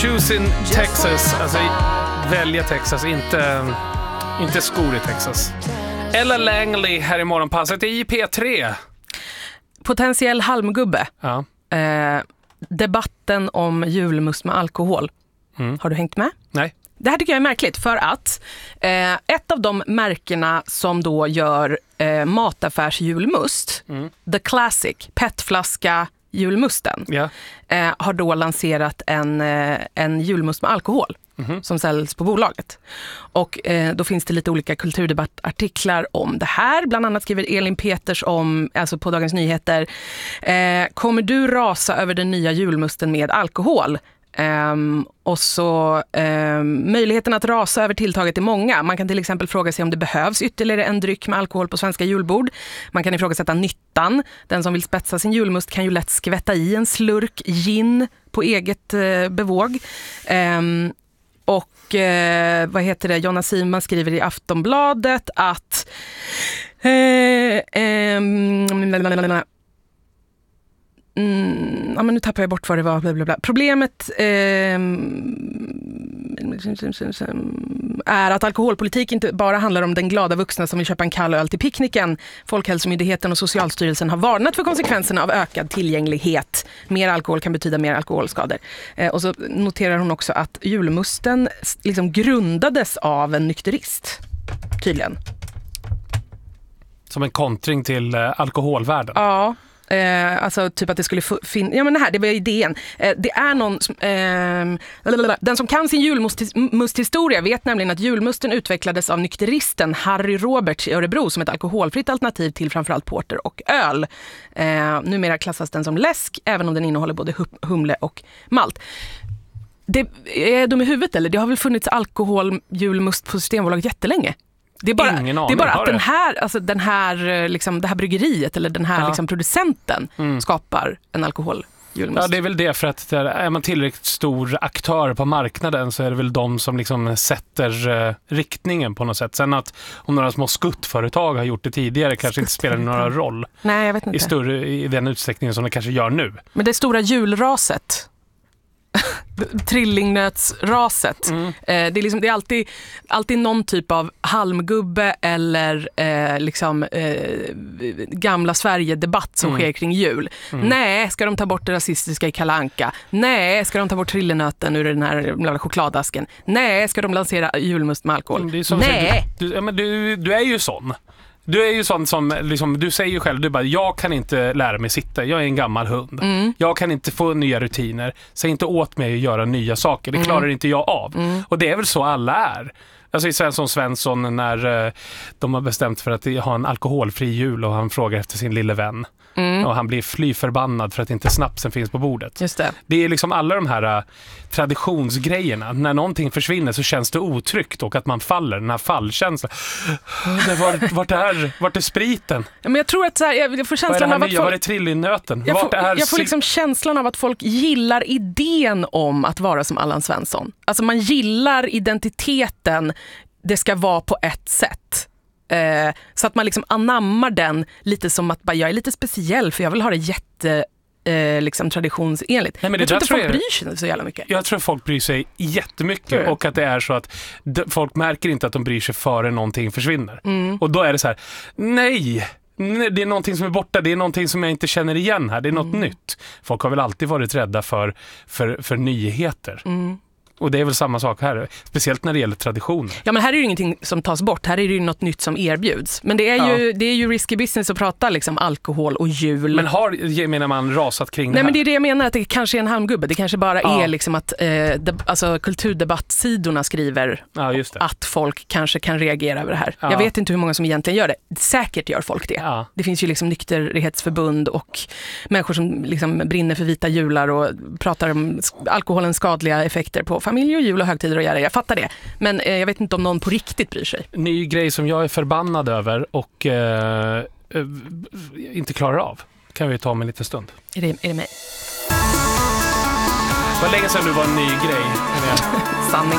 Choosing Texas, alltså välja Texas, inte skor i Texas. Ella Langley här i morgonpasset i P3. Potentiell halmgubbe. Ja. Debatten om julmust med alkohol. Har du hängt med? Nej. Det här tycker jag är märkligt för att ett av de märkena som då gör mataffärsjulmust, The Classic, petflaska julmusten, har då lanserat en julmust med alkohol som säljs på bolaget. Och då finns det lite olika kulturdebattartiklar om det här. Bland annat skriver Elin Peters alltså på Dagens Nyheter, kommer du rasa över den nya julmusten med alkohol? Och så möjligheten att rasa över tilltaget är många. Man kan till exempel fråga sig om det behövs ytterligare en dryck med alkohol på svenska julbord. Man kan ifrågasätta nyttan. Den som vill spetsa sin julmust kan ju lätt skvätta i en slurk gin på eget bevåg. Jonna Simon skriver i Aftonbladet att men nu tappar jag bort vad det var. Blablabla. Problemet är att alkoholpolitik inte bara handlar om den glada vuxna som vill köpa en kall öl till picknicken. Folkhälsomyndigheten och Socialstyrelsen har varnat för konsekvenserna av ökad tillgänglighet. Mer alkohol kan betyda mer alkoholskador. Och så noterar hon också att julmusten liksom grundades av en nykterist, tydligen. Som en kontring till alkoholvärlden. Ja. Alltså typ att det skulle det var idén. Det är någon den som kan sin julmusthistoria vet nämligen att julmusten utvecklades av nykteristen Harry Roberts i Örebro som ett alkoholfritt alternativ till framförallt porter och öl. Numera klassas den som läsk även om den innehåller både humle och malt. Är de i huvudet eller? Det har väl funnits alkoholjulmust på Systembolaget jättelänge. Det är bara att det här bryggeriet eller den här liksom producenten skapar en alkoholjulmust. Ja, det är väl det, för att är man tillräckligt stor aktör på marknaden så är det väl de som liksom sätter riktningen på något sätt. Sen att om några små skuttföretag har gjort det tidigare kanske inte spelar några roll. Nej, jag vet inte. I den utsträckningen som det kanske gör nu. Men det stora julraset, trillingnötsraset. Det är alltid någon typ av halmgubbe eller gamla Sverige-debatt som sker kring jul. Nej, ska de ta bort det rasistiska i Kalle Anka? Nej, ska de ta bort trillingnöten ur den här chokladasken? Nej, ska de lansera julmust med alkohol? Nej! Du är ju sån. Du är ju sån som, liksom, du säger ju själv, jag kan inte lära mig sitta, jag är en gammal hund. Jag kan inte få nya rutiner. Säg inte åt mig att göra nya saker, det klarar inte jag av. Och det är väl så alla är. Alltså i Svensson när de har bestämt för att ha en alkoholfri jul och han frågar efter sin lille vän. Och han blir fly förbannad för att inte snapsen finns på bordet. Just det. Det är liksom alla de här traditionsgrejerna. När någonting försvinner så känns det otryggt och att man faller, den här fallkänslan. Vart är spriten? Ja, men jag tror att jag får känslan av att var är trillinnöten? Jag får liksom känslan av att folk gillar idén om att vara som Allan Svensson. Alltså man gillar identiteten, det ska vara på ett sätt. Så att man liksom anammar den lite som att jag är lite speciell för jag vill ha det traditionsenligt. Nej, men jag tror inte folk bryr sig så jävla mycket. Jag tror folk bryr sig jättemycket och att det är så att folk märker inte att de bryr sig före någonting försvinner. Och då är det så här, nej, det är någonting som är borta, det är någonting som jag inte känner igen här, det är något nytt. Folk har väl alltid varit rädda för nyheter. Och det är väl samma sak här, speciellt när det gäller traditioner. Ja, men här är ju ingenting som tas bort, här är det ju något nytt som erbjuds. Men det är ju risky business att prata liksom alkohol och jul. Men menar man rasat kring det här? Nej, men det är det jag menar, att det kanske är en halmgubbe. Det kanske bara är liksom att kulturdebattsidorna skriver att folk kanske kan reagera över det här. Jag vet inte hur många som egentligen gör det. Säkert gör folk det. Det finns ju liksom nykterhetsförbund och människor som liksom brinner för vita jular och pratar om alkoholens skadliga effekter på familj och jul och högtider och göra. Jag fattar det. Men jag vet inte om någon på riktigt bryr sig. Ny grej som jag är förbannad över och inte klarar av. Kan vi ta om en liten stund. Är det mig? Vad länge sedan du var en ny grej? Sanning.